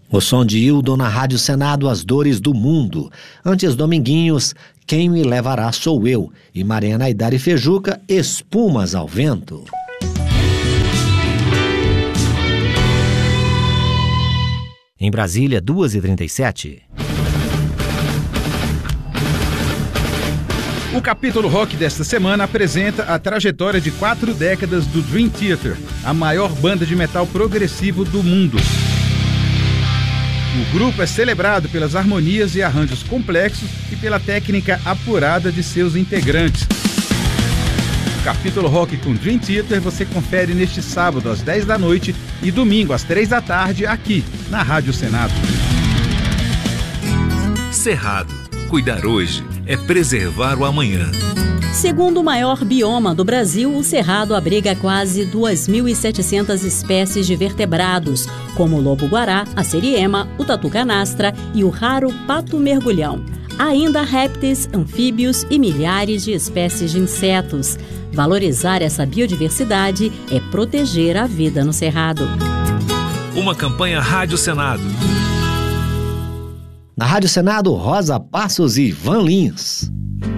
O som de Hildo na Rádio Senado, As Dores do Mundo. Antes, Dominguinhos, Quem Me Levará Sou Eu. E Mariana Aidar e Fejuca, Espumas ao Vento. Em Brasília, 2h37. O capítulo rock desta semana apresenta a trajetória de 4 décadas do Dream Theater, a maior banda de metal progressivo do mundo. O grupo é celebrado pelas harmonias e arranjos complexos e pela técnica apurada de seus integrantes. O capítulo rock com Dream Theater você confere neste sábado às 10 da noite e domingo às 3 da tarde aqui na Rádio Senado. Cerrado. Cuidar hoje é preservar o amanhã. Segundo o maior bioma do Brasil, o Cerrado abriga quase 2.700 espécies de vertebrados, como o lobo-guará, a seriema, o tatu-canastra e o raro pato-mergulhão. Há ainda répteis, anfíbios e milhares de espécies de insetos. Valorizar essa biodiversidade é proteger a vida no Cerrado. Uma campanha Rádio Senado. Na Rádio Senado, Rosa Passos e Van Lins.